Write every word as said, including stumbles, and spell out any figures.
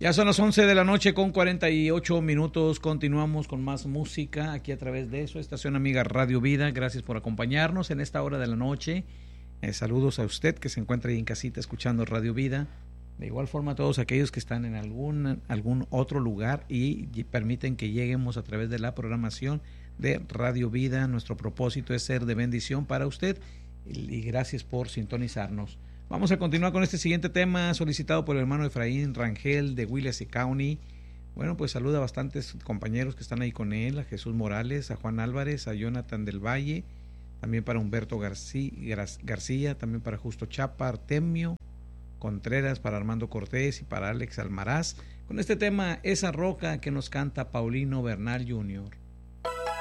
Ya son las once de la noche con cuarenta y ocho minutos. Continuamos con más música aquí a través de su estación amiga Radio Vida. Gracias por acompañarnos en esta hora de la noche. Eh, saludos a usted que se encuentra ahí en casita escuchando Radio Vida. De igual forma a todos aquellos que están en algún, algún otro lugar y, y permiten que lleguemos a través de la programación de Radio Vida. Nuestro propósito es ser de bendición para usted y, y gracias por sintonizarnos. Vamos a continuar con este siguiente tema solicitado por el hermano Efraín Rangel de Willacy County. Bueno, pues saluda a bastantes compañeros que están ahí con él, a Jesús Morales, a Juan Álvarez, a Jonathan del Valle, también para Humberto García, García también para Justo Chapa, Artemio Contreras, para Armando Cortés y para Alex Almaraz, con este tema Esa Roca que nos canta Paulino Bernal junior